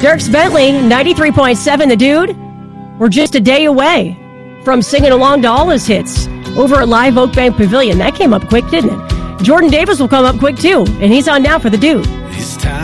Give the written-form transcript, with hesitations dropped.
Dierks Bentley, 93.7 The Dude. We're just a day away from singing along to all his hits over at Live Oak Bank Pavilion. That came up quick, didn't it? Jordan Davis will come up quick, too, and he's on now for The Dude. It's time.